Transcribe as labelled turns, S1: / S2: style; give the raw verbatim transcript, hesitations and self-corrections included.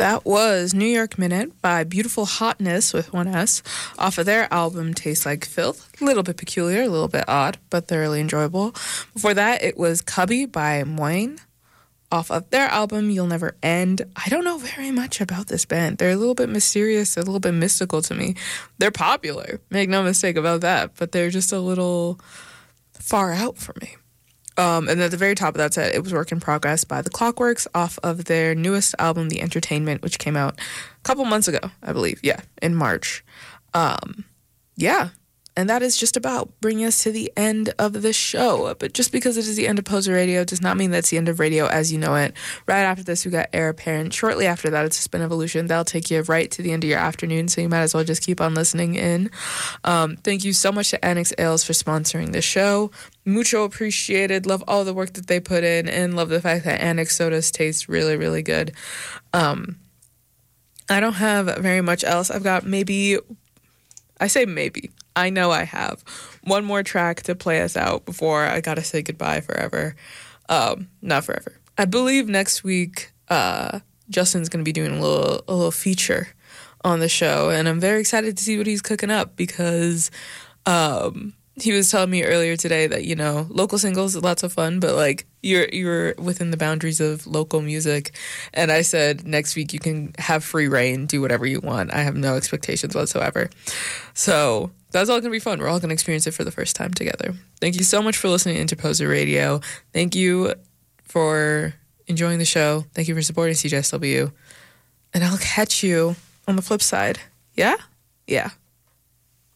S1: That was New York Minute by Beautiful Hotness with one S off of their album Tastes Like Filth. A little bit peculiar, a little bit odd, but thoroughly enjoyable. Before that, it was Cubby by Moyne off of their album You'll Never End. I don't know very much about this band. They're a little bit mysterious, a little bit mystical to me. They're popular, make no mistake about that, but they're just a little far out for me. Um, and at the very top of that set, it was Work in Progress by The Clockworks off of their newest album, The Entertainment, which came out a couple months ago, I believe. Yeah, in March. Um, yeah, and that is just about bringing us to the end of the show. But just because it is the end of Poser Radio does not mean that's the end of radio as you know it. Right after this, we got Heir Apparent. Shortly after that, it's Spin Evolution. That'll take you right to the end of your afternoon, so you might as well just keep on listening in. Um, thank you so much to Annex Ales for sponsoring the show. Mucho appreciated. Love all the work that they put in, and love the fact that Annex sodas taste really, really good. Um, I don't have very much else. I've got maybe, I say maybe, I know I have one more track to play us out before I gotta say goodbye forever. Um, not forever. I believe next week uh, Justin's gonna be doing a little a little feature on the show, and I'm very excited to see what he's cooking up because um, he was telling me earlier today that, you know, local singles is lots of fun, but like you're you're within the boundaries of local music. And I said next week you can have free reign, do whatever you want. I have no expectations whatsoever. So that's all going to be fun. We're all going to experience it for the first time together. Thank you so much for listening to Interposer Radio. Thank you for enjoying the show. Thank you for supporting C J S W. And I'll catch you on the flip side. Yeah? Yeah.